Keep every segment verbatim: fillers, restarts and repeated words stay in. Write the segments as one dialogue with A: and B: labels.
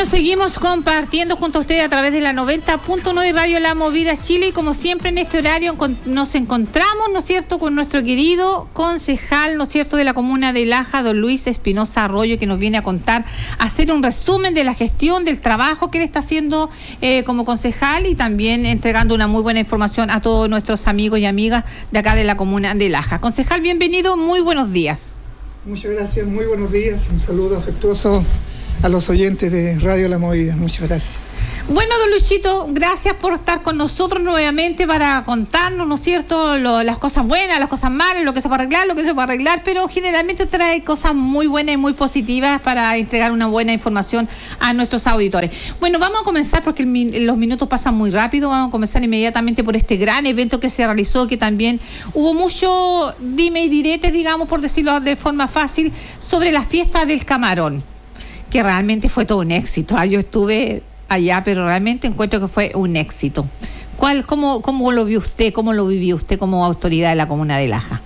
A: Bueno, seguimos compartiendo junto a ustedes a través de la noventa punto nueve Radio La Movida Chile, y como siempre en este horario nos encontramos, ¿no es cierto?, con nuestro querido concejal, ¿no es cierto?, de la comuna de Laja, don Luis Espinosa Arroyo, que nos viene a contar, a hacer un resumen de la gestión, del trabajo que él está haciendo eh, como concejal, y también entregando una muy buena información a todos nuestros amigos y amigas de acá de la comuna de Laja. Concejal, bienvenido, muy buenos días.
B: Muchas gracias, muy buenos días, un saludo afectuoso a los oyentes de Radio La Movida. Muchas gracias.
A: Bueno, don Luisito, gracias por estar con nosotros nuevamente para contarnos, ¿no es cierto?, lo, las cosas buenas, las cosas malas, lo que se puede arreglar, lo que se puede arreglar, pero generalmente trae cosas muy buenas y muy positivas para entregar una buena información a nuestros auditores. Bueno, vamos a comenzar porque el, los minutos pasan muy rápido. Vamos a comenzar inmediatamente por este gran evento que se realizó, que también hubo mucho dime y direte, digamos, por decirlo de forma fácil, sobre la fiesta del camarón, que realmente fue todo un éxito. Yo estuve allá, pero realmente encuentro que fue un éxito. ¿Cuál, cómo, cómo lo vio usted, cómo lo vivió usted como autoridad de la comuna de Laja?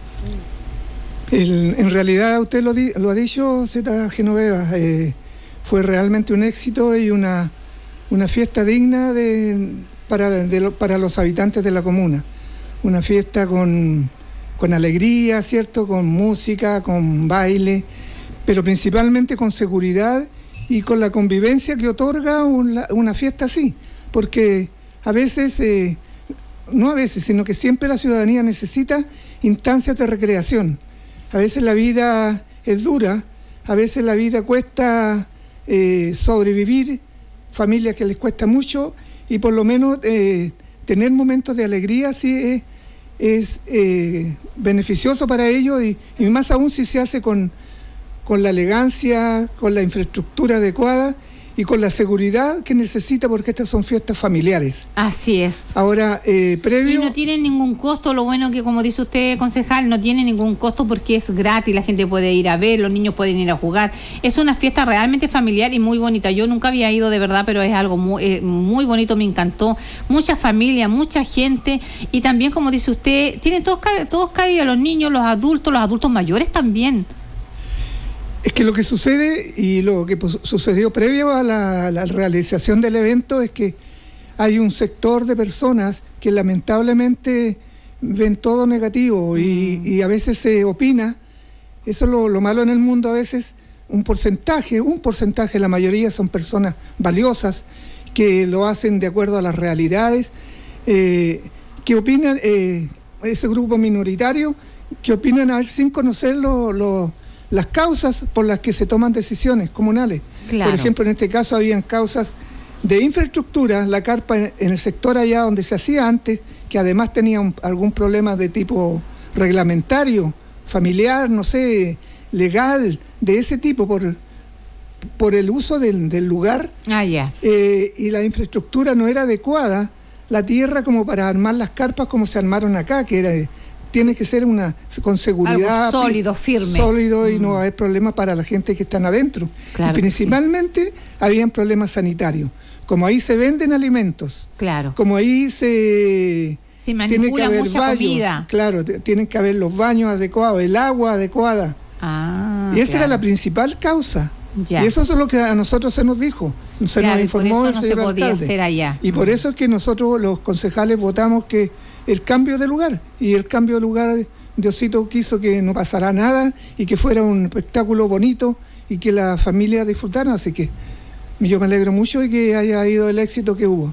B: El, en realidad, usted lo, di, lo ha dicho, Zeta Genoveva, eh, fue realmente un éxito y una, una fiesta digna de, para, de, para los habitantes de la comuna. Una fiesta con, con alegría, ¿cierto?, con música, con baile, pero principalmente con seguridad y con la convivencia que otorga una, una fiesta así, porque a veces, eh, no a veces, sino que siempre la ciudadanía necesita instancias de recreación. A veces la vida es dura, a veces la vida cuesta eh, sobrevivir, familias que les cuesta mucho, y por lo menos eh, tener momentos de alegría sí es, es eh, beneficioso para ellos, y, y más aún si se hace con con la elegancia, con la infraestructura adecuada y con la seguridad que necesita, porque estas son fiestas familiares.
A: Así es.
B: Ahora, eh, previo...
A: Y no tienen ningún costo, lo bueno que, como dice usted, concejal, no tiene ningún costo porque es gratis, la gente puede ir a ver, los niños pueden ir a jugar. Es una fiesta realmente familiar y muy bonita. Yo nunca había ido de verdad, pero es algo muy, eh, muy bonito, me encantó. Mucha familia, mucha gente, y también, como dice usted, tienen todos, todos caídos, los niños, los adultos, los adultos mayores también.
B: Es que lo que sucede y lo que pues, sucedió previo a la, a la realización del evento es que hay un sector de personas que lamentablemente ven todo negativo y, mm. y a veces se opina. Eso es lo, lo malo en el mundo. A veces un porcentaje, un porcentaje, la mayoría son personas valiosas que lo hacen de acuerdo a las realidades, eh, que opinan, eh, ese grupo minoritario, que opinan a ver sin conocer lo, lo las causas por las que se toman decisiones comunales. Claro. Por ejemplo, en este caso habían causas de infraestructura, la carpa en, en el sector allá donde se hacía antes, que además tenía un, algún problema de tipo reglamentario, familiar, no sé, legal, de ese tipo, por, por el uso del, del lugar.
A: Ah, ya.
B: Eh, y la infraestructura no era adecuada, la tierra como para armar las carpas como se armaron acá, que era... tiene que ser una con seguridad,
A: algo sólido, firme,
B: sólido, y mm. no va a haber problemas para la gente que están adentro.
A: Claro,
B: y principalmente
A: sí.
B: habían problemas sanitarios. Como ahí se venden alimentos,
A: claro,
B: como ahí se
A: se manipula
B: tiene que haber
A: mucha
B: baños,
A: comida.
B: Claro, t- tienen que haber los baños adecuados, el agua adecuada.
A: Ah,
B: y esa
A: claro.
B: era la principal causa.
A: Ya.
B: Y eso es lo que a nosotros se nos dijo, se
A: claro,
B: nos informó
A: y por eso
B: el
A: no
B: señor
A: se podía
B: alcalde.
A: hacer allá.
B: Y mm. por eso es que nosotros los concejales votamos que el cambio de lugar, y el cambio de lugar, Diosito quiso que no pasara nada y que fuera un espectáculo bonito y que la familia disfrutara, así que yo me alegro mucho de que haya ido el éxito que hubo.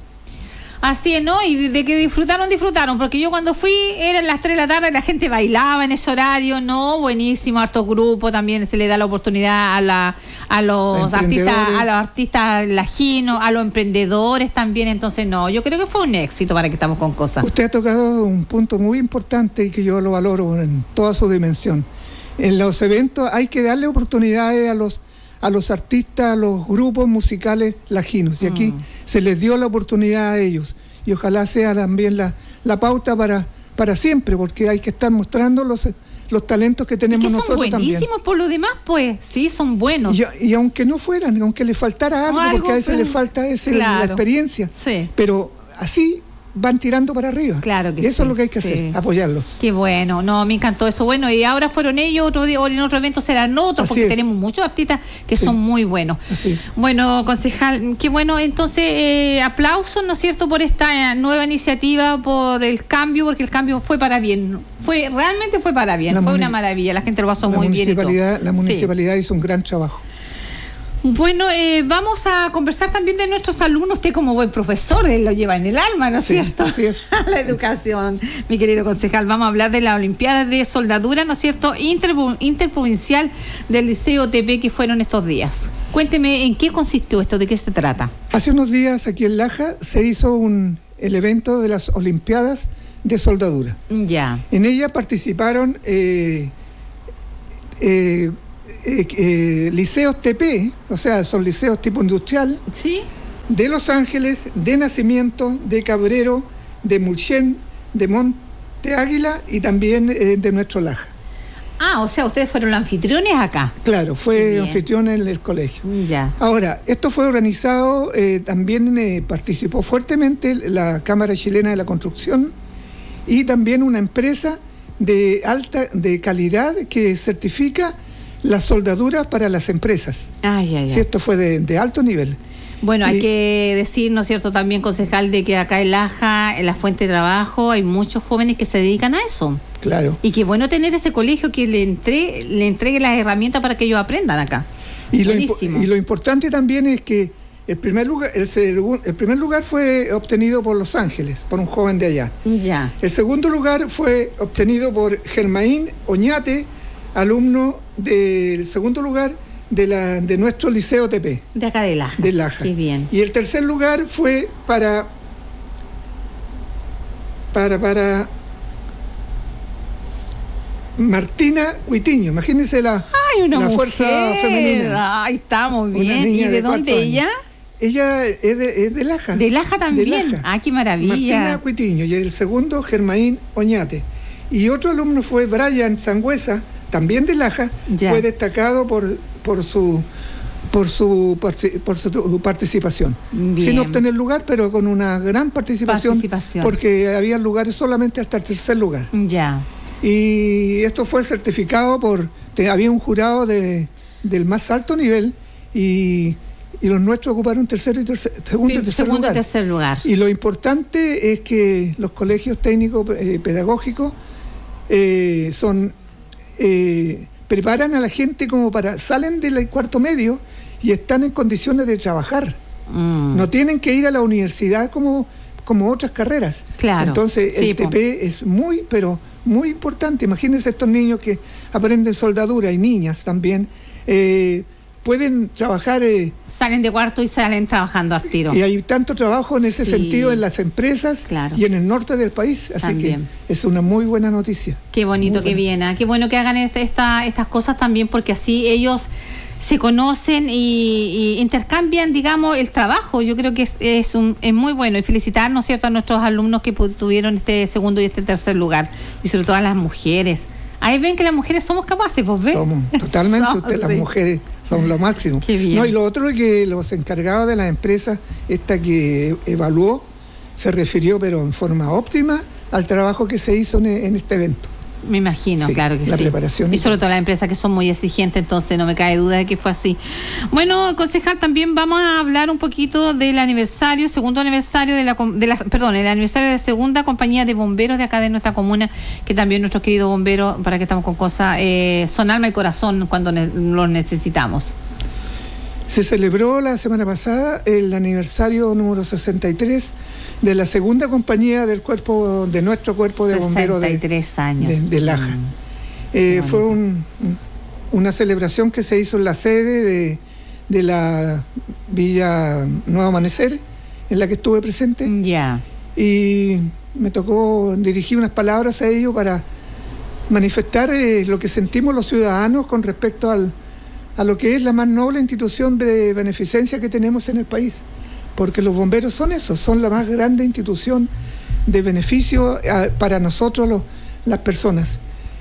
A: Así es, ¿no? Y de que disfrutaron, disfrutaron, porque yo cuando fui eran las tres de la tarde, la gente bailaba en ese horario, ¿no? Buenísimo, harto grupo, también se le da la oportunidad a la a los artistas, a los artistas lajinos, a los emprendedores también, entonces no, yo creo que fue un éxito para que estamos con cosas.
B: Usted ha tocado un punto muy importante y que yo lo valoro en toda su dimensión. En los eventos hay que darle oportunidades a los a los artistas, a los grupos musicales lajinos, y aquí mm. se les dio la oportunidad a ellos, y ojalá sea también la, la pauta para, para siempre, porque hay que estar mostrando los, los talentos que tenemos
A: y que son
B: nosotros también.
A: Buenísimos por lo demás, pues, sí, son buenos.
B: Y, y aunque no fueran, aunque les faltara algo, algo porque a veces pero... les falta ese, claro. la experiencia,
A: sí.
B: pero así van tirando para arriba.
A: Claro que
B: y eso
A: sí,
B: es lo que hay que
A: sí.
B: hacer, apoyarlos.
A: Qué bueno, no, me encantó eso. Bueno, y ahora fueron ellos, otro día, en otro evento serán otros,
B: Así
A: porque
B: es.
A: tenemos muchos artistas que
B: Sí.
A: son muy buenos.
B: Así es.
A: Bueno, concejal, qué bueno. Entonces, eh, aplausos, ¿no es cierto?, por esta nueva iniciativa, por el cambio, porque el cambio fue para bien. Fue Realmente fue para bien,
B: La
A: fue
B: munici-
A: una maravilla, la gente lo pasó
B: La
A: muy bien y todo.
B: municipalidad, la
A: Sí.
B: municipalidad hizo un gran trabajo.
A: Bueno, eh, vamos a conversar también de nuestros alumnos. Usted como buen profesor, él lo lleva en el alma, ¿no es
B: Sí,
A: cierto?
B: así es.
A: La educación, mi querido concejal. Vamos a hablar de la Olimpiada de Soldadura, ¿no es cierto?, Interpro- interprovincial del Liceo T P que fueron estos días. Cuénteme, ¿en qué consistió esto? ¿De qué se trata?
B: Hace unos días aquí en Laja se hizo un, el evento de las Olimpiadas de Soldadura.
A: Ya.
B: En ella participaron eh, eh, eh, eh, liceos T P, o sea, son liceos tipo industrial,
A: ¿Sí?
B: de Los Ángeles, de Nacimiento, de Cabrero, de Mulchen, de Monte Águila y también eh, de nuestro Laja.
A: Ah, o sea, ustedes fueron los anfitriones acá.
B: Claro,
A: Qué
B: fue
A: bien.
B: anfitrión en el colegio.
A: Ya.
B: Ahora, esto fue organizado, eh, también eh, participó fuertemente la Cámara Chilena de la Construcción y también una empresa de alta de calidad que certifica la soldadura para las empresas.
A: Ah, ya, ya.
B: Sí, esto fue de, de alto nivel.
A: Bueno, hay
B: Y-
A: que decir, ¿no es cierto?, también, concejal, de que acá en Laja, en la fuente de trabajo, hay muchos jóvenes que se dedican a eso.
B: Claro.
A: Y qué bueno tener ese colegio que le entre, le entregue las herramientas para que ellos aprendan acá.
B: Y lo, impo-
A: Buenísimo.
B: y lo importante también es que el primer lugar, el, segun- el primer lugar fue obtenido por Los Ángeles, por un joven de allá.
A: Ya.
B: El segundo lugar fue obtenido por Germaín Oñate, alumno del segundo lugar de, la, de nuestro Liceo T P,
A: De acá de Laja.
B: de Laja.
A: Qué bien.
B: Y el tercer lugar fue para, para, para Martina Huitiño. Imagínense la,
A: Ay, una
B: la
A: mujer.
B: fuerza femenina.
A: Ay, estamos
B: Una
A: bien. ¿Y
B: niña
A: de,
B: de
A: dónde
B: cuarto
A: ella?
B: años. Ella es de, es de Laja.
A: De Laja también.
B: De Laja.
A: Ah, qué maravilla.
B: Martina Cuitiño y el segundo Germaín Oñate. Y otro alumno fue Brian Sangüesa, también de Laja,
A: Ya.
B: fue destacado por, por su por su parci- por su participación.
A: Bien.
B: Sin obtener lugar, pero con una gran participación,
A: Participación.
B: porque había lugares solamente hasta el tercer lugar.
A: Ya.
B: Y esto fue certificado por, te- había un jurado de, del más alto nivel y, y los nuestros ocuparon tercero y tercer, segundo y tercer
A: Segundo y
B: lugar.
A: tercer lugar.
B: Y lo importante es que los colegios técnicos eh, pedagógicos eh, son eh, preparan a la gente como para, salen del cuarto medio y están en condiciones de trabajar.
A: Mm.
B: No tienen que ir a la universidad como, como otras carreras.
A: Claro.
B: Entonces
A: Sí,
B: el
A: po.
B: T P es muy, pero muy importante. Imagínense estos niños que aprenden soldadura y niñas también. eh, pueden trabajar eh,
A: Salen de cuarto y salen trabajando al tiro.
B: y hay tanto trabajo en ese
A: Sí.
B: sentido en las empresas
A: Claro.
B: y en el norte del país. Así
A: También.
B: que es una muy buena noticia.
A: Qué bonito,
B: Muy
A: qué
B: bueno.
A: bien. ¿Ah? Qué bueno que hagan este- esta, estas cosas también, porque así ellos se conocen y, y intercambian, digamos, el trabajo. Yo creo que es, es, un, es muy bueno. Y felicitar, ¿no es cierto?, a nuestros alumnos que pu- tuvieron este segundo y este tercer lugar. Y sobre todo a las mujeres. Ahí ven que las mujeres somos capaces, ¿vos ves?
B: Somos totalmente,
A: Somos,
B: usted, las
A: sí.
B: mujeres son lo máximo.
A: Qué bien.
B: No, y lo otro es que los encargados de las empresas, esta que evaluó, se refirió, pero en forma óptima, al trabajo que se hizo en, en este evento.
A: Me imagino,
B: Sí,
A: claro que
B: la
A: sí.
B: preparación
A: Y
B: y
A: sobre
B: todo.
A: todo las empresas que son muy exigentes, entonces no me cae duda de que fue así. Bueno, concejal, también vamos a hablar un poquito del aniversario, segundo aniversario de la, com- de la perdón, el aniversario de la segunda compañía de bomberos de acá de nuestra comuna, que también nuestros queridos bomberos, para que estamos con cosas, eh, son alma y corazón cuando ne- los necesitamos.
B: Se celebró la semana pasada el aniversario número sesenta y tres de la segunda compañía del cuerpo de nuestro cuerpo de bomberos de,
A: sesenta y tres años.
B: de, de Laja.
A: Mm.
B: Eh,
A: Qué
B: fue
A: bonito.
B: un- un- una celebración que se hizo en la sede de, de la Villa Nuevo Amanecer, en la que estuve presente,
A: Ya.
B: y me tocó dirigir unas palabras a ellos para manifestar eh, lo que sentimos los ciudadanos con respecto al, a lo que es la más noble institución de beneficencia que tenemos en el país. Porque los bomberos son eso, son la más grande institución de beneficio a, para nosotros los, las personas.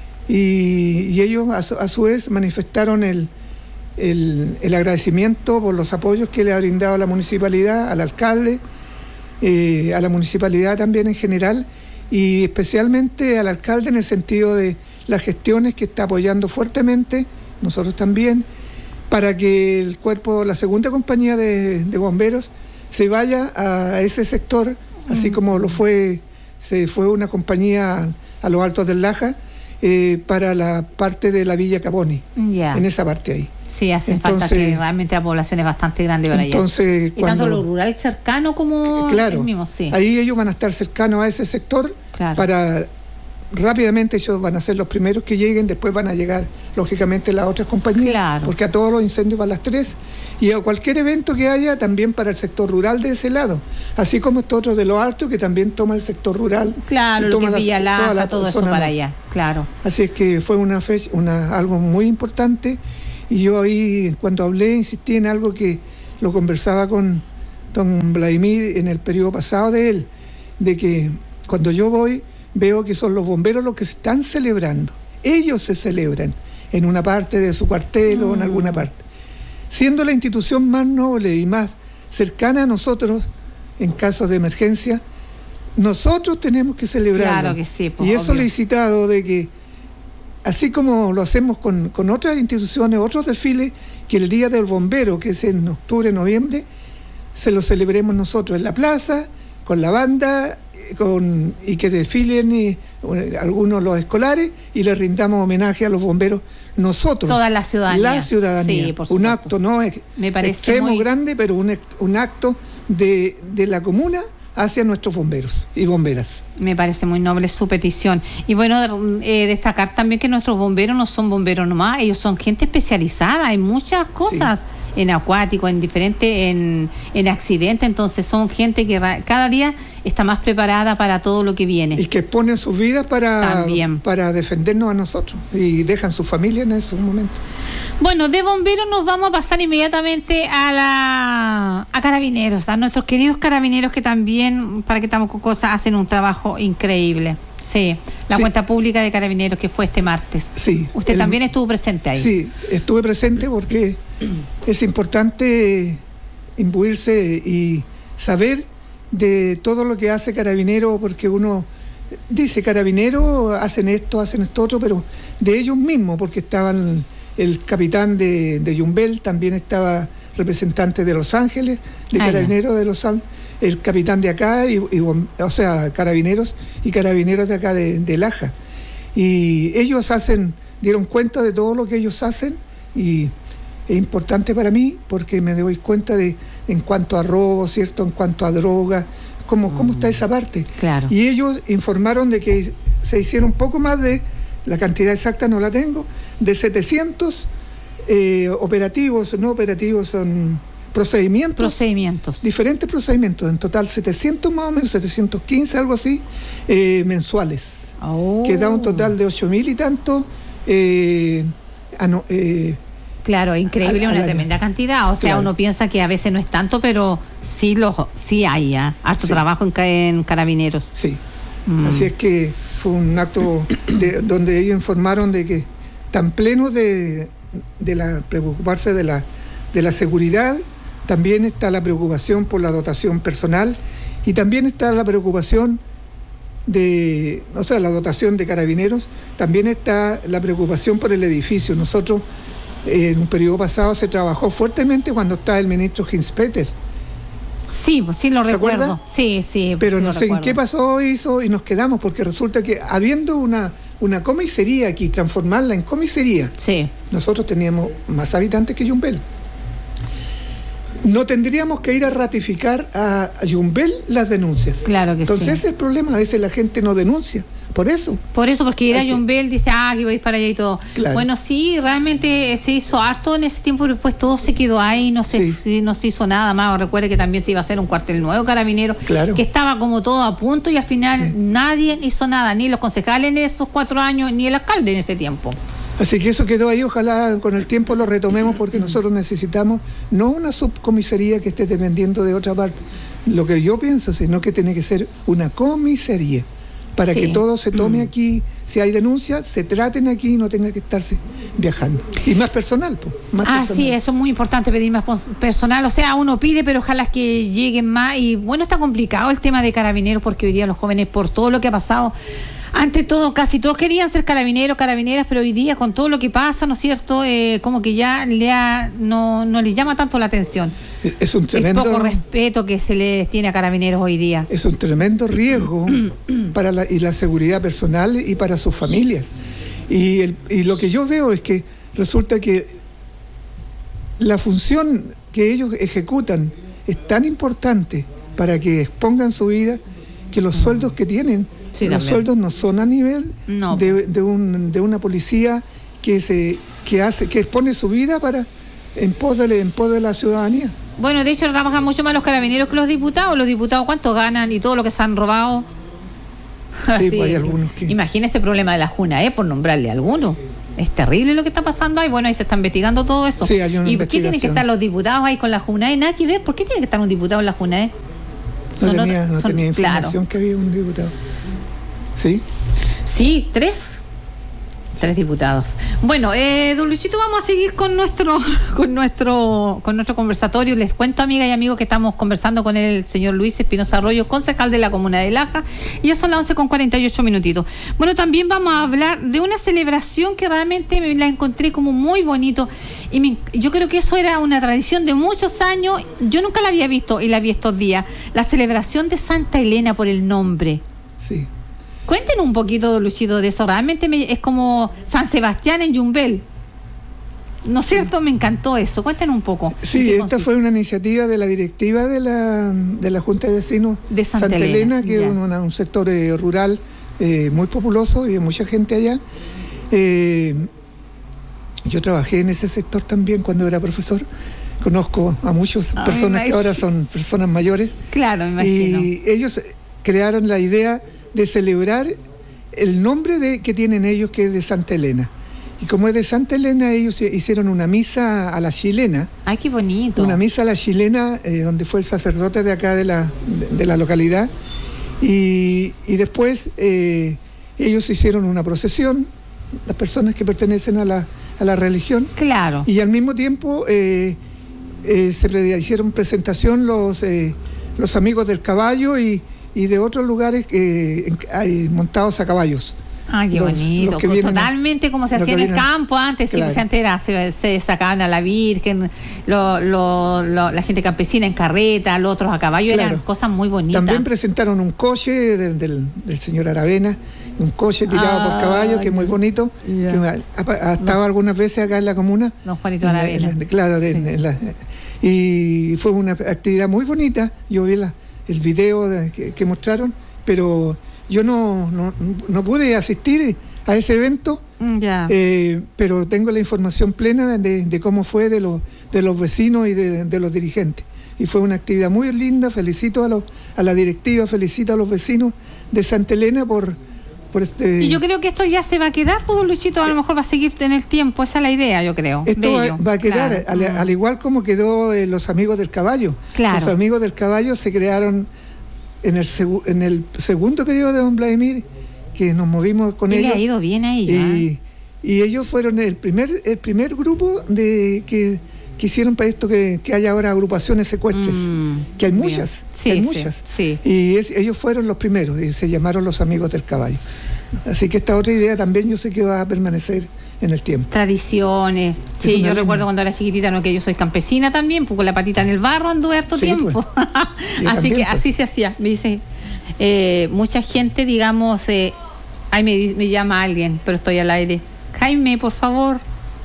B: Y, y ellos a su, a su vez manifestaron el, el, el agradecimiento por los apoyos que le ha brindado la municipalidad, al alcalde, eh, a la municipalidad también en general, y especialmente al alcalde en el sentido de las gestiones que está apoyando fuertemente, nosotros también, para que el cuerpo, la segunda compañía de, de bomberos se vaya a ese sector, mm. así como lo fue, se fue una compañía a los Altos del Laja, eh, para la parte de la Villa Caponi, yeah. en esa parte ahí.
A: Sí, hace entonces, falta que realmente la población es bastante grande para
B: entonces,
A: allá. Y cuando, tanto lo rural cercano como
B: claro,
A: el mismo, sí.
B: Ahí ellos van a estar cercanos a ese sector, claro. para rápidamente ellos van a ser los primeros que lleguen, después van a llegar lógicamente las otras compañías,
A: claro.
B: porque a todos los incendios van las tres, y a cualquier evento que haya también para el sector rural de ese lado, así como estos otros de los altos que también toma el sector rural,
A: claro, lo que es Villa Laja, todo eso para allá, claro.
B: Así es que fue una fecha, una algo muy importante, y yo ahí cuando hablé insistí en algo que lo conversaba con don Vladimir en el periodo pasado de él, de que cuando yo voy veo que son los bomberos los que se están celebrando. Ellos se celebran en una parte de su cuartel mm. o en alguna parte. Siendo la institución más noble y más cercana a nosotros en casos de emergencia, nosotros tenemos que celebrarlo.
A: Claro que sí, pues,
B: y he
A: obvio.
B: solicitado de que, así como lo hacemos con, con otras instituciones, otros desfiles, que el Día del Bombero, que es en octubre, noviembre, se lo celebremos nosotros en la plaza, con la banda, Con, y que desfilen y, bueno, algunos los escolares, y le rindamos homenaje a los bomberos nosotros,
A: toda la ciudadanía,
B: la ciudadanía.
A: Sí, por
B: un acto no es
A: Me parece
B: extremo
A: muy...
B: grande, pero un, un acto de, de la comuna hacia nuestros bomberos y bomberas.
A: Me parece muy noble su petición. Y bueno, eh, destacar también que nuestros bomberos no son bomberos nomás, ellos son gente especializada en muchas cosas, sí. en acuático, en diferente, en, en accidentes, entonces son gente que ra- cada día está más preparada para todo lo que viene.
B: Y que ponen sus vidas para, para defendernos a nosotros, y dejan su familia en esos momentos.
A: Bueno, de bomberos nos vamos a pasar inmediatamente a la a carabineros, a nuestros queridos carabineros que también, para que estamos con cosas, hacen un trabajo increíble. Sí, la sí. cuenta pública de carabineros que fue este martes.
B: Sí.
A: Usted el, también estuvo presente ahí.
B: Sí, estuve presente porque es importante imbuirse y saber de todo lo que hace Carabinero, porque uno dice Carabinero, hacen esto, hacen esto otro, pero de ellos mismos, porque estaban el capitán de, de Yumbel, también estaba representante de Los Ángeles, de ah, Carabineros ya. de Los Ángeles, el capitán de acá, y, y, o sea, Carabineros y Carabineros de acá de, de Laja. Y ellos hacen, dieron cuenta de todo lo que ellos hacen, y es importante para mí porque me doy cuenta de en cuanto a robo, ¿cierto? En cuanto a droga, cómo, cómo está esa parte.
A: Claro.
B: Y ellos informaron de que se hicieron un poco más de, la cantidad exacta no la tengo, de setecientos eh, operativos, no operativos, son procedimientos.
A: Procedimientos.
B: Diferentes procedimientos, en total setecientos más o menos, setecientos quince, algo así, eh, mensuales.
A: Oh.
B: Que da un total de ocho mil y tanto. Eh, ano, eh,
A: Claro, increíble, a, a una tremenda año. cantidad. O sea, claro. uno piensa que a veces no es tanto, pero sí lo, sí hay, ¿eh? harto sí. trabajo en, en Carabineros.
B: Sí. Mm. Así es que fue un acto de, donde ellos informaron de que tan pleno de, de la preocuparse de la, de la seguridad, también está la preocupación por la dotación personal, y también está la preocupación de, o sea, la dotación de Carabineros, también está la preocupación por el edificio. Nosotros en un periodo pasado se trabajó fuertemente cuando estaba el ministro Hinspeter.
A: Sí, pues sí lo recuerdo. Acuerda? Sí, sí.
B: Pero
A: sí
B: no sé
A: recuerdo.
B: en qué pasó eso y nos quedamos, porque resulta que habiendo una, una comisaría aquí, transformarla en comisaría,
A: sí.
B: nosotros teníamos más habitantes que Yumbel. No tendríamos que ir a ratificar a, a Yumbel las denuncias.
A: Claro que
B: Entonces,
A: sí.
B: ese es el problema, a veces la gente no denuncia. Por eso.
A: Por eso, porque ir a Yumbel dice, ah, que vais para allá y todo.
B: Claro.
A: Bueno, sí, realmente se hizo harto en ese tiempo, pero después todo se quedó ahí, no se, sí. no se hizo nada más. Recuerde que también se iba a hacer un cuartel nuevo Carabinero,
B: claro.
A: que estaba como todo a punto, y al final sí. nadie hizo nada, ni los concejales en esos cuatro años, ni el alcalde en ese tiempo.
B: Así que eso quedó ahí, ojalá con el tiempo lo retomemos, porque nosotros necesitamos no una subcomisaría que esté dependiendo de otra parte, lo que yo pienso, sino que tiene que ser una comisaría, para
A: sí.
B: que todo se tome aquí, si hay denuncias, se traten aquí y no tenga que estarse viajando. Y más personal, pues. Más
A: ah,
B: personal.
A: sí, eso es muy importante, pedir más personal. O sea, uno pide, pero ojalá que lleguen más. Y bueno, está complicado el tema de carabineros, porque hoy día los jóvenes, por todo lo que ha pasado, ante todo, casi todos querían ser carabineros, carabineras, pero hoy día con todo lo que pasa, ¿no es cierto? Eh, como que ya le ha, no, no les llama tanto la atención.
B: Es un tremendo...
A: El poco respeto que se les tiene a carabineros hoy día.
B: Es un tremendo riesgo para la, y la seguridad personal y para sus familias. Y, el, y lo que yo veo es que resulta que la función que ellos ejecutan es tan importante para que expongan su vida, que los sueldos que tienen,
A: sí,
B: los
A: también.
B: sueldos no son a nivel
A: no.
B: de, de, un, de una policía que se que hace que expone su vida para en pos de, en pos de la ciudadanía.
A: Bueno, de hecho trabajan mucho más los carabineros que los diputados. Los diputados, ¿cuánto ganan? Y todo lo que se han robado.
B: Sí, pues hay algunos que...
A: Imagínese el problema de la Juna, ¿eh? Por nombrarle a alguno. Es terrible lo que está pasando ahí. Bueno, ahí se está investigando todo eso.
B: Sí, hay una
A: ¿Y por qué tienen que estar los diputados ahí con la Junae? Nada que ver. ¿Por qué tiene que estar un diputado en la Junae?
B: No tenía,
A: otro,
B: no
A: son,
B: tenía información
A: claro.
B: que había un diputado. ¿Sí?
A: Sí, tres. Tres diputados. Bueno, eh, don Luisito, vamos a seguir con nuestro, con nuestro, con nuestro conversatorio. Les cuento, amigas y amigos, que estamos conversando con el señor Luis Espinosa Arroyo, concejal de la comuna de Laja, y ya son las once con cuarenta y ocho minutitos. Bueno, también vamos a hablar de una celebración que realmente me la encontré como muy bonito, y me, yo creo que eso era una tradición de muchos años. Yo nunca la había visto y la vi estos días. La celebración de Santa Elena por el nombre.
B: Sí.
A: Cuéntenos un poquito, Luchito, de eso. Realmente me, es como San Sebastián en Yumbel. ¿No es cierto? Me encantó eso. Cuéntenos un poco.
B: Sí, esta fue una iniciativa de la directiva de la, de la Junta de Vecinos
A: de Santa,
B: Santa Elena,
A: Elena,
B: que es un, un sector eh, rural eh, muy populoso y hay mucha gente allá. Eh, yo trabajé en ese sector también cuando era profesor. Conozco a muchas
A: Ay,
B: personas que ahora son personas mayores.
A: Claro, me imagino.
B: Y ellos crearon la idea de celebrar el nombre de, que tienen ellos, que es de Santa Elena. Y como es de Santa Elena, ellos hicieron una misa a la chilena.
A: ¡Ay, qué bonito!
B: Una misa a la chilena, eh, donde fue el sacerdote de acá de la, de, de la localidad. Y, y después eh, ellos hicieron una procesión, las personas que pertenecen a la, a la religión.
A: Claro.
B: Y al mismo tiempo eh, eh, se pre- hicieron presentación los, eh, los amigos del caballo y y de otros lugares eh, hay montados a caballos.
A: ¡Ay, qué
B: los,
A: bonito!
B: los que vienen,
A: totalmente como se hacía en el
B: vienen,
A: campo antes.
B: claro.
A: Sí, pues antes era, se, se sacaban a la Virgen, lo, lo, lo, la gente campesina en carreta, los otros a caballo, claro. Eran cosas muy bonitas.
B: También presentaron un coche del, del, del señor Aravena, un coche tirado ah, por caballo, que es muy bonito, yeah. que ha, ha estado no. algunas veces acá en la comuna.
A: Don Juanito Aravena.
B: En la, claro, de, sí. en la, y fue una actividad muy bonita. Yo vi la... el video de, que, que mostraron, pero yo no, no, no pude asistir a ese evento,
A: yeah.
B: eh, pero tengo la información plena de, de cómo fue de, lo, de los vecinos y de, de los dirigentes. Y fue una actividad muy linda. Felicito a, los, a la directiva, felicito a los vecinos de Santa Elena por, por este...
A: Y yo creo que esto ya se va a quedar, pues, Luchito, a lo mejor va a seguir en el tiempo, esa es la idea, yo creo.
B: Esto va, va a quedar,
A: claro.
B: al, al igual como quedó eh, los Amigos del Caballo.
A: Claro.
B: Los Amigos del Caballo se crearon en el, segu, en el segundo periodo de don Vladimir, que nos movimos con
A: y
B: ellos.
A: Le ha ido bien a ellos.
B: Y,
A: ¿eh?
B: y ellos fueron el primer el primer grupo de que, que hicieron para esto que, que haya ahora agrupaciones secuestres, mm, que hay muchas,
A: sí,
B: que hay
A: sí,
B: muchas.
A: Sí.
B: Y es, ellos fueron los primeros y se llamaron los Amigos del Caballo. Así que esta otra idea también yo sé que va a permanecer en el tiempo.
A: Tradiciones. Sí, yo linda. recuerdo cuando era chiquitita, no que yo soy campesina también, pues con la patita en el barro anduve harto sí, tiempo. Pues. así también, que pues. así se hacía. Me dice, eh, mucha gente, digamos, eh, ay, me, me llama alguien, pero estoy al aire. Jaime, por favor.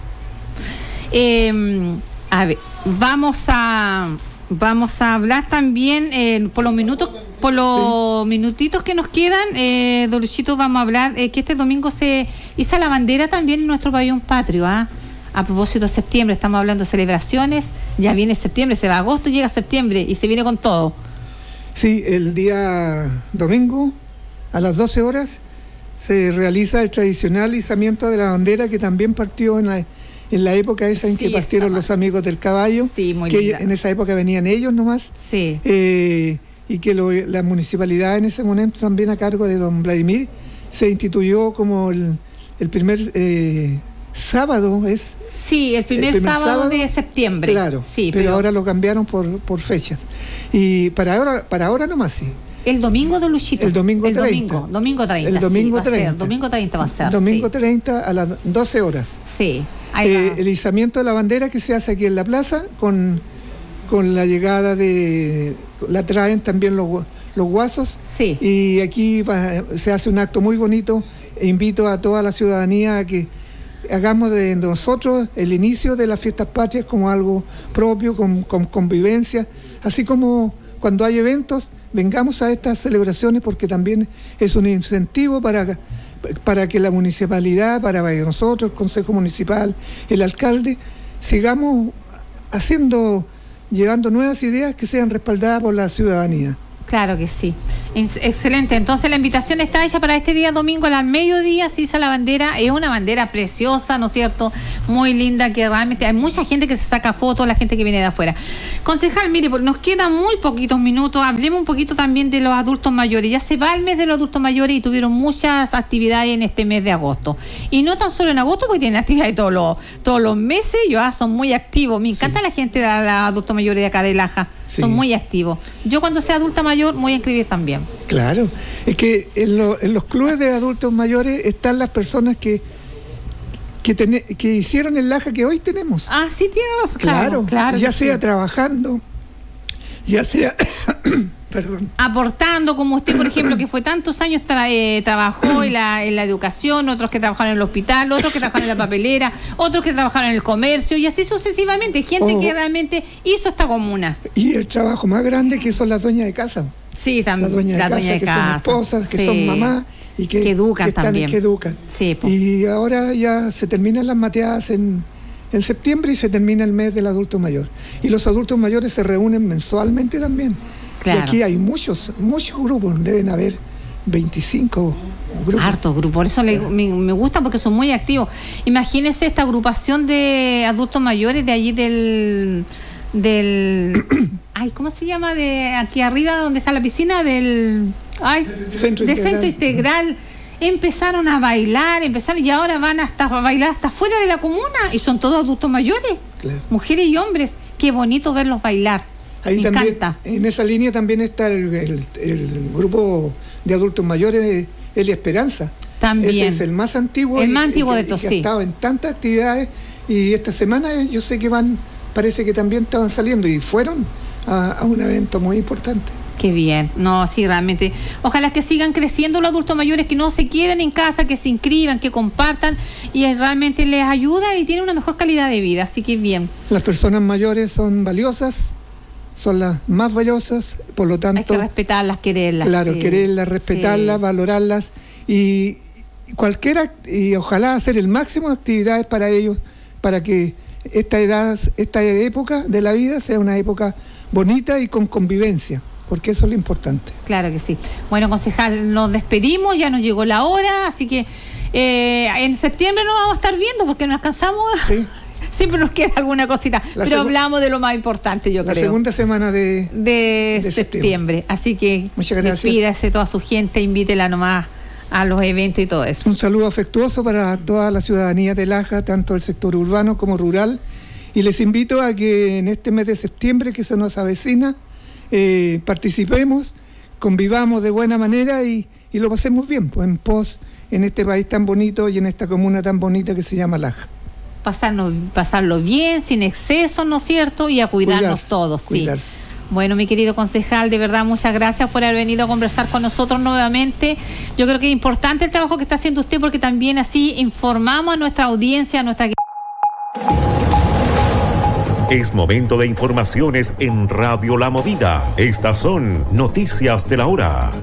A: Eh, a ver, vamos a vamos a hablar también eh, por los minutos, por los sí. minutitos que nos quedan, eh, don Luchito, vamos a hablar eh, que este domingo se hizo la bandera también en nuestro pabellón patrio, ¿ah? A propósito de septiembre, estamos hablando de celebraciones, ya viene septiembre, se va agosto, llega septiembre y se viene con todo.
B: Sí, el día domingo a las doce horas se realiza el tradicional izamiento de la bandera, que también partió en la en la época esa en sí, que partieron los Amigos del Caballo,
A: sí, muy
B: que
A: linda.
B: En esa época venían ellos nomás.
A: Sí.
B: Eh, y que lo, la municipalidad en ese momento, también a cargo de don Vladimir, se instituyó como el, el primer eh, sábado, ¿es?
A: Sí, el primer, el primer sábado, sábado de septiembre.
B: Claro,
A: sí,
B: pero,
A: pero
B: ahora lo cambiaron por, por fechas. Y para ahora, para ahora nomás sí.
A: El domingo de Luchito.
B: El domingo
A: el
B: treinta.
A: Domingo, domingo treinta.
B: El domingo
A: sí,
B: treinta.
A: Va a ser, domingo treinta va a ser.
B: Domingo
A: sí.
B: treinta a las doce horas.
A: Sí. Ahí
B: eh, el izamiento de la bandera que se hace aquí en la plaza con, con la llegada de... La traen también los, los guasos.
A: Sí.
B: Y aquí va, se hace un acto muy bonito. E invito a toda la ciudadanía a que hagamos de nosotros el inicio de las fiestas patrias como algo propio, con, con convivencia, así como cuando hay eventos, vengamos a estas celebraciones porque también es un incentivo para, para que la municipalidad, para nosotros, el Consejo Municipal, el alcalde, sigamos haciendo, llevando nuevas ideas que sean respaldadas por la ciudadanía.
A: Claro que sí. Excelente. Entonces la invitación está hecha para este día domingo al mediodía. Se iza la bandera. Es una bandera preciosa, ¿no es cierto? Muy linda, que realmente hay mucha gente que se saca fotos, la gente que viene de afuera. Concejal, mire, nos quedan muy poquitos minutos. Hablemos un poquito también de los adultos mayores. Ya se va el mes de los adultos mayores y tuvieron muchas actividades en este mes de agosto. Y no tan solo en agosto, porque tienen actividades todos los, todos los meses. Ellos ah, son muy activos. Me encanta sí. la gente de los adultos mayores de acá de Laja. Sí. Son muy activos. Yo cuando sea adulta mayor me voy a inscribir también.
B: Claro, es que en, lo, en los clubes de adultos mayores están las personas que que, ten, que hicieron el Laja que hoy tenemos.
A: Ah, sí, tienes
B: claro,
A: claro, claro.
B: Ya sea
A: sí.
B: trabajando, ya sea perdón.
A: aportando, como usted, por ejemplo, que fue tantos años tra eh, trabajó en la, en la educación, otros que trabajaron en el hospital, otros que trabajaron en la papelera, otros que trabajaron en el comercio, y así sucesivamente, gente oh. que realmente hizo esta comuna.
B: Y el trabajo más grande que son las dueñas de casa.
A: Sí, también.
B: Las dueñas de
A: la
B: casa,
A: dueña de
B: que
A: casa.
B: son esposas, que
A: sí.
B: son mamás y que,
A: que educan
B: que están,
A: también.
B: Que educan.
A: Sí, po.
B: Y ahora ya se terminan las mateadas en, en septiembre y se termina el mes del adulto mayor. Y los adultos mayores se reúnen mensualmente también. Claro. Y aquí hay muchos, muchos grupos, deben haber veinticinco grupos.
A: Hartos grupos, por eso le, me, me gusta porque son muy activos. Imagínense esta agrupación de adultos mayores de allí del... del ay, ¿cómo se llama? De aquí arriba donde está la piscina del ay,
B: centro
A: de
B: integral.
A: Centro Integral. Empezaron a bailar, empezaron y ahora van hasta a bailar hasta fuera de la comuna y son todos adultos mayores, claro. mujeres y hombres. Qué bonito verlos bailar.
B: Ahí
A: Me
B: también,
A: encanta.
B: En esa línea también está el, el, el grupo de adultos mayores Elia Esperanza.
A: También.
B: Ese es el más antiguo.
A: El
B: y,
A: más antiguo
B: y que,
A: de todos,
B: y que
A: sí.
B: ha estado en tantas actividades y esta semana yo sé que van, parece que también estaban saliendo y fueron a, a un evento muy importante.
A: Qué bien, no, sí, realmente. Ojalá que sigan creciendo los adultos mayores, que no se queden en casa, que se inscriban, que compartan y realmente les ayuda y tienen una mejor calidad de vida, así que bien.
B: Las personas mayores son valiosas, son las más valiosas, por lo tanto...
A: Hay que respetarlas, quererlas.
B: Claro,
A: sí,
B: quererlas, respetarlas, sí. valorarlas y cualquiera, y ojalá hacer el máximo de actividades para ellos, para que esta edad, esta época de la vida sea una época bonita y con convivencia. Porque eso es lo importante.
A: Claro que sí. Bueno, concejal, nos despedimos, ya nos llegó la hora, así que eh, en septiembre nos vamos a estar viendo porque no alcanzamos. Sí. Siempre nos queda alguna cosita, la pero hablamos de lo más importante, yo
B: la
A: creo.
B: La segunda semana de,
A: de, de septiembre. septiembre. Así que
B: muchas gracias.
A: Despídase a toda su gente, invítela nomás a los eventos y todo eso.
B: Un saludo afectuoso para toda la ciudadanía de Laja, tanto el sector urbano como rural. Y les invito a que en este mes de septiembre que se nos avecina, Eh, participemos, convivamos de buena manera y, y lo pasemos bien, pues en pos en este país tan bonito y en esta comuna tan bonita que se llama Laja.
A: Pasarnos, pasarlo bien, sin exceso, ¿no es cierto? Y a cuidarnos cuidarse, todos, sí.
B: Cuidarse.
A: Bueno, mi querido concejal, de verdad, muchas gracias por haber venido a conversar con nosotros nuevamente. Yo creo que es importante el trabajo que está haciendo usted porque también así informamos a nuestra audiencia, a nuestra...
C: Es momento de informaciones en Radio La Movida. Estas son noticias de la hora.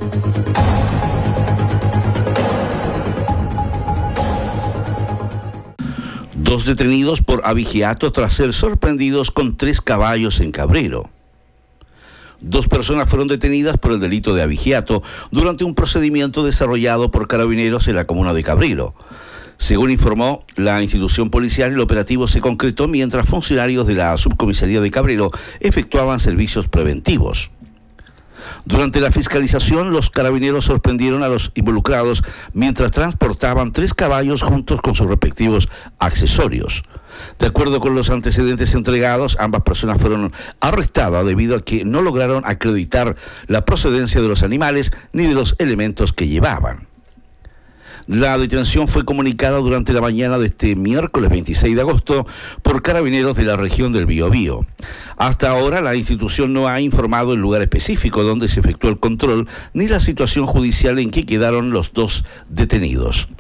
D: Dos detenidos por abigeato tras ser sorprendidos con tres caballos en Cabrero. Dos personas fueron detenidas por el delito de abigeato durante un procedimiento desarrollado por carabineros en la comuna de Cabrero. Según informó la institución policial, el operativo se concretó mientras funcionarios de la subcomisaría de Cabrero efectuaban servicios preventivos. Durante la fiscalización, los carabineros sorprendieron a los involucrados mientras transportaban tres caballos juntos con sus respectivos accesorios. De acuerdo con los antecedentes entregados, ambas personas fueron arrestadas debido a que no lograron acreditar la procedencia de los animales ni de los elementos que llevaban. La detención fue comunicada durante la mañana de este miércoles veintiséis de agosto por carabineros de la región del Biobío. Hasta ahora, la institución no ha informado el lugar específico donde se efectuó el control ni la situación judicial en que quedaron los dos detenidos.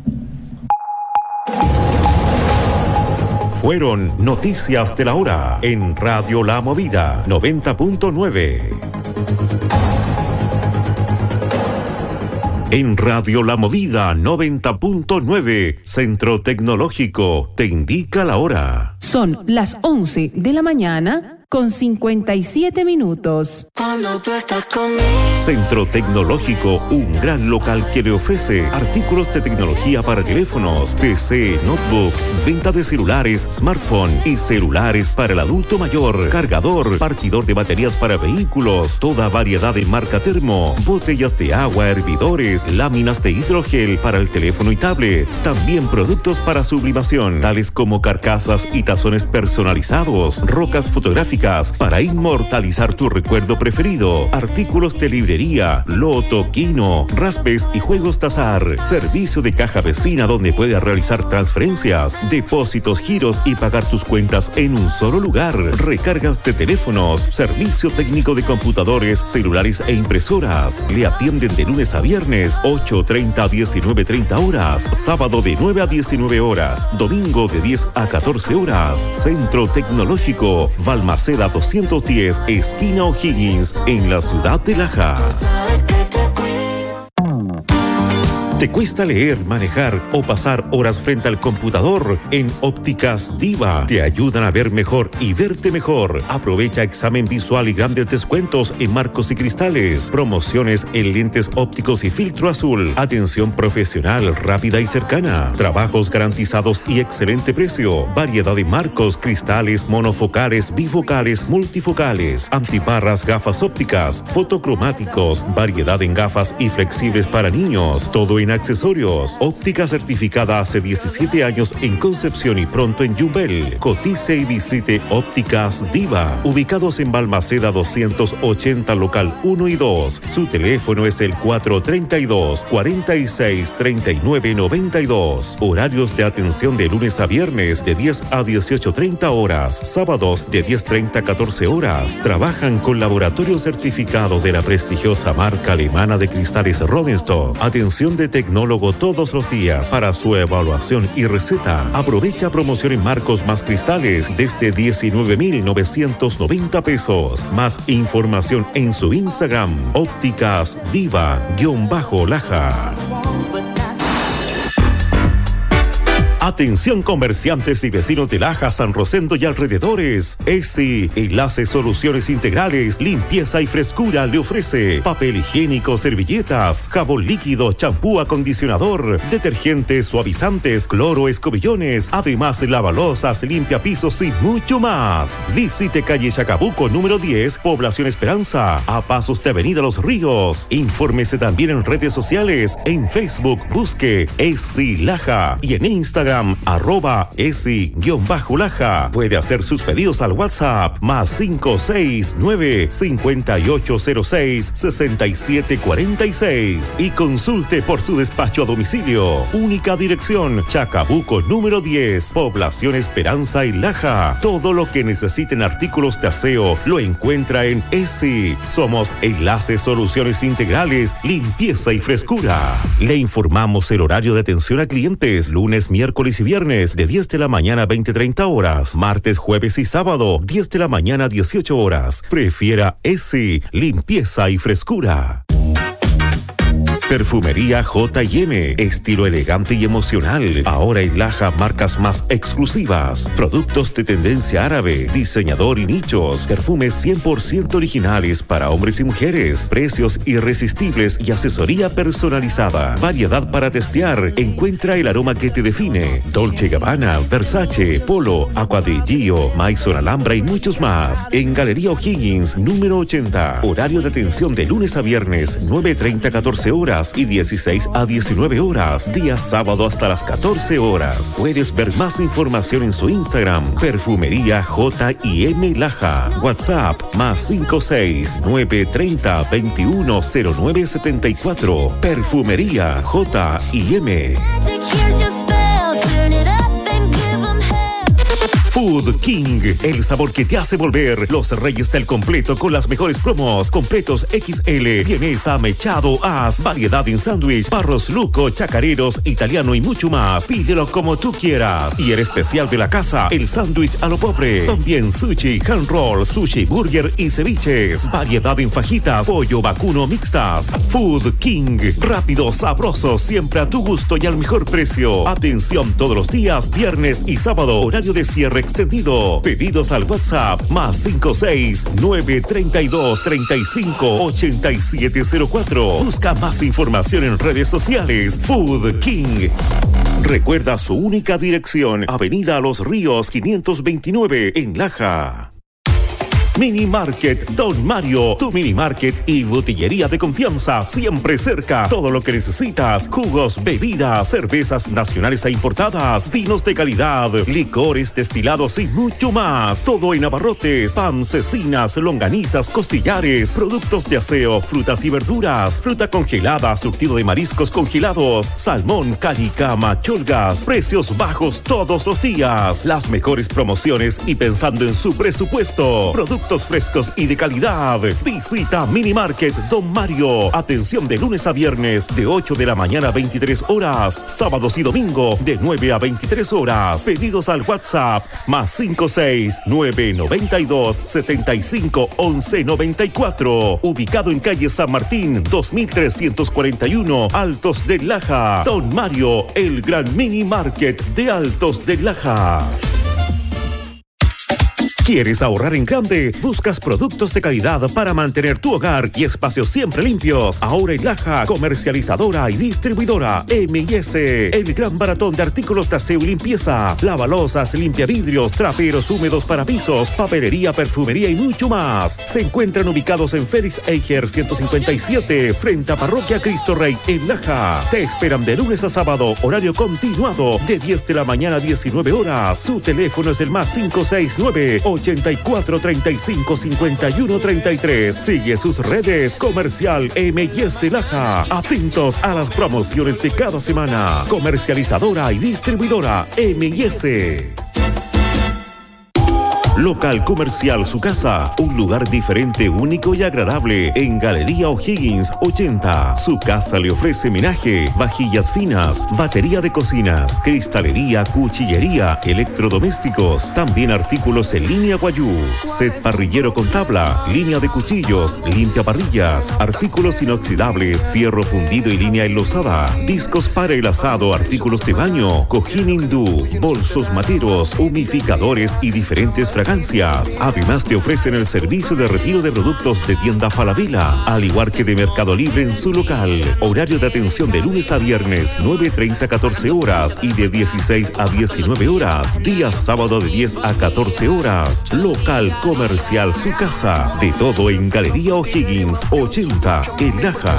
C: Fueron Noticias de la Hora en Radio La Movida noventa punto nueve. En Radio La Movida noventa punto nueve, Centro Tecnológico, te indica la hora.
E: Son las once de la mañana con cincuenta y siete minutos.
F: Cuando tú estás conmigo.
C: Centro Tecnológico, un gran local que le ofrece artículos de tecnología para teléfonos, P C, notebook, venta de celulares, smartphone y celulares para el adulto mayor, cargador, partidor de baterías para vehículos, toda variedad de marca termo, botellas de agua, hervidores, láminas de hidrogel para el teléfono y tablet, también productos para sublimación, tales como carcasas y tazones personalizados, rocas fotográficas para inmortalizar tu recuerdo preferido, artículos de librería, loto, quino, raspes y juegos de azar, servicio de caja vecina donde puedes realizar transferencias, depósitos, giros y pagar tus cuentas en un solo lugar, recargas de teléfonos, servicio técnico de computadores, celulares e impresoras. Le atienden de lunes a viernes, ocho treinta a diecinueve treinta horas, sábado de nueve a diecinueve horas, domingo de diez a catorce horas. Centro Tecnológico, Balmaceda doscientos diez, esquina O'Higgins, en la ciudad de Laja. ¿Te cuesta leer, manejar o pasar horas frente al computador? En Ópticas Diva te ayudan a ver mejor y verte mejor. Aprovecha examen visual y grandes descuentos en marcos y cristales. Promociones en lentes ópticos y filtro azul. Atención profesional rápida y cercana. Trabajos garantizados y excelente precio. Variedad de marcos, cristales, monofocales, bifocales, multifocales, antiparras, gafas ópticas, fotocromáticos, variedad en gafas y flexibles para niños. Todo en accesorios. Óptica certificada hace diecisiete años en Concepción y pronto en Yumbel. Cotice y visite Ópticas Diva, ubicados en Balmaceda doscientos ochenta, local uno y dos. Su teléfono es el cuatro treinta y dos, cuarenta y seis, treinta y nueve, noventa y dos. Horarios de atención de lunes a viernes de diez a dieciocho treinta horas, sábados de diez treinta a catorce horas. Trabajan con laboratorio certificado de la prestigiosa marca alemana de cristales Rodenstock. Atención de tecnólogo todos los días para su evaluación y receta. Aprovecha promoción en marcos más cristales desde diecinueve mil novecientos noventa pesos. Más información en su Instagram, Ópticas Diva-Laja. Atención comerciantes y vecinos de Laja, San Rosendo y alrededores. ESI, Enlace Soluciones Integrales, limpieza y frescura, le ofrece papel higiénico, servilletas, jabón líquido, champú, acondicionador, detergentes, suavizantes, cloro, escobillones, además lavalosas, limpia pisos y mucho más. Visite calle Chacabuco número diez, Población Esperanza, a pasos de Avenida Los Ríos. Infórmese también en redes sociales. En Facebook busque ESI Laja y en Instagram arroba esi-laja. Puede hacer sus pedidos al WhatsApp más cinco seis nueve, cinco ocho cero seis, seis siete cuatro seis y consulte por su despacho a domicilio. Única dirección, Chacabuco número diez, Población Esperanza y Laja. Todo lo que necesiten artículos de aseo lo encuentra en ESI. Somos Enlace Soluciones Integrales, limpieza y frescura. Le informamos el horario de atención a clientes, lunes, miércoles y viernes de diez de la mañana a veinte treinta horas, martes, jueves y sábado diez de la mañana a dieciocho horas. Prefiera ESI, limpieza y frescura. Perfumería J y M, estilo elegante y emocional. Ahora en Laja, marcas más exclusivas, productos de tendencia árabe, diseñador y nichos, perfumes cien por ciento originales para hombres y mujeres, precios irresistibles y asesoría personalizada. Variedad para testear. Encuentra el aroma que te define. Dolce Gabbana, Versace, Polo, Aqua di Gio, Maison Alhambra y muchos más. En Galería O'Higgins, número ochenta. Horario de atención de lunes a viernes, nueve treinta a catorce horas y dieciséis a diecinueve horas. Día sábado hasta las catorce horas. Puedes ver más información en su Instagram, Perfumería J y M Laja. WhatsApp, más cinco seis nueve treinta veintiuno cero nueve setenta y cuatro. Perfumería J y M. Food King, el sabor que te hace volver. Los reyes del completo con las mejores promos. Completos equis ele, vienesa, mechado, as, variedad en sándwich, barros luco, chacareros, italiano y mucho más. Pídelo como tú quieras. Y el especial de la casa, el sándwich a lo pobre. También sushi, hand roll, sushi, burger y ceviches. Variedad en fajitas, pollo vacuno mixtas. Food King, rápido, sabroso, siempre a tu gusto y al mejor precio. Atención todos los días, viernes y sábado. Horario de cierre extendido. Pedidos al WhatsApp más cinco seis nueve treinta y dos treinta y cinco ochenta y siete cero cuatro. Busca más información en redes sociales. Food King. Recuerda su única dirección, Avenida Los Ríos quinientos veintinueve en Laja. Mini Market Don Mario, tu mini market y botillería de confianza, siempre cerca. Todo lo que necesitas: jugos, bebidas, cervezas nacionales e importadas, vinos de calidad, licores destilados y mucho más. Todo en abarrotes, pan, cecinas, longanizas, costillares, productos de aseo, frutas y verduras, fruta congelada, surtido de mariscos congelados, salmón, calicama, cholgas, precios bajos todos los días, las mejores promociones y pensando en su presupuesto. Productos frescos y de calidad. Visita Mini Market Don Mario. Atención de lunes a viernes de ocho de la mañana a veintitrés horas. Sábados y domingo de nueve a veintitrés horas. Pedidos al WhatsApp más cinco seis nueve noventa y dos setenta y cinco once noventa y cuatro. Ubicado en calle San Martín dos mil trescientos cuarenta y uno, Altos de Laja. Don Mario, el gran Mini Market de Altos de Laja. ¿Quieres ahorrar en grande? ¿Buscas productos de calidad para mantener tu hogar y espacios siempre limpios? Ahora en Laja, comercializadora y distribuidora eme y ese, el gran baratón de artículos de aseo y limpieza, lavalosas, limpiavidrios, traperos húmedos para pisos, papelería, perfumería y mucho más. Se encuentran ubicados en Félix Eicher ciento cincuenta y siete, frente a Parroquia Cristo Rey en Laja. Te esperan de lunes a sábado, horario continuado, de diez de la mañana a diecinueve horas. Su teléfono es el más cinco seis nueve ochenta y cuatro treinta y cinco cincuenta y uno treinta y tres. Sigue sus redes. Comercial eme y ese Laja. Atentos a las promociones de cada semana. Comercializadora y distribuidora eme y ese. Local Comercial Su Casa, un lugar diferente, único y agradable en Galería O'Higgins ochenta. Su casa le ofrece menaje, vajillas finas, batería de cocinas, cristalería, cuchillería, electrodomésticos, también artículos en línea Guayú, set parrillero con tabla, línea de cuchillos, limpia parrillas, artículos inoxidables, fierro fundido y línea enlosada, discos para el asado, artículos de baño, cojín hindú, bolsos materos, humidificadores y diferentes fragancias. Además te ofrecen el servicio de retiro de productos de tienda Falabella, al igual que de Mercado Libre en su local. Horario de atención de lunes a viernes, nueve treinta a catorce horas y de dieciséis a diecinueve horas. Día sábado de diez a catorce horas. Local Comercial Su Casa. De todo en Galería O'Higgins ochenta en Laja.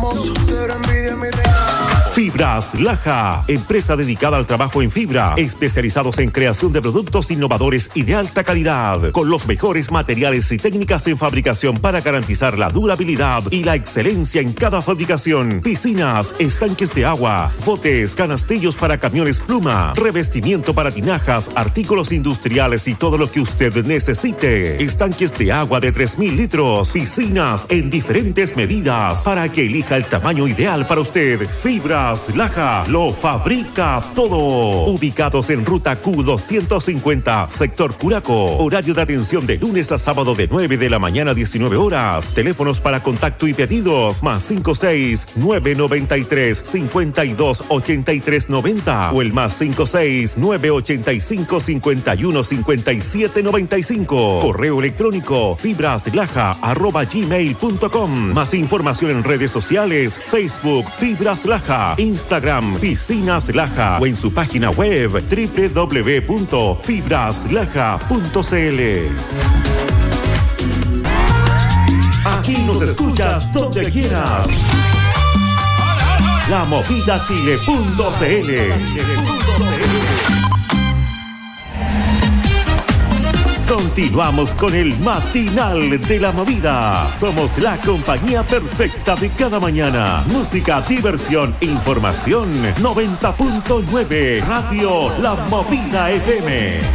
C: Fibras Laja, empresa dedicada al trabajo en fibra, especializados en creación de productos innovadores y de alta calidad, con los mejores materiales y técnicas en fabricación para garantizar la durabilidad y la excelencia en cada fabricación. Piscinas, estanques de agua, botes, canastillos para camiones pluma, revestimiento para tinajas, artículos industriales y todo lo que usted necesite. Estanques de agua de tres mil litros, piscinas en diferentes medidas para que elija el tamaño ideal para usted. Fibras Fibras Laja lo fabrica todo. Ubicados en ruta Q doscientos cincuenta, sector Curaco. Horario de atención de lunes a sábado de nueve de la mañana a diecinueve horas. Teléfonos para contacto y pedidos más cinco seis nueve nueve tres cinco dos ocho tres nueve cero o el más cinco seis nueve ocho cinco cinco uno cinco siete nueve cinco. Correo electrónico fibraslaja arroba gmail punto com. Más información en redes sociales: Facebook Fibras Laja, Instagram Piscinas Laja o en su página web doble u doble u doble u punto fibraslaja punto c l. Aquí nos escuchas donde quieras. La Movida Chile punto c l. Continuamos con el matinal de la movida. Somos la compañía perfecta de cada mañana. Música, diversión, información. noventa punto nueve Radio La Movida F M.